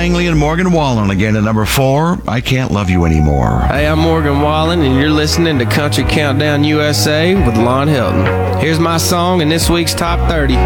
Langley and Morgan Wallen again at number 4, I Can't Love You Anymore. Hey, I'm Morgan Wallen, and you're listening to Country Countdown USA with Lon Hilton. Here's my song in this week's Top 30.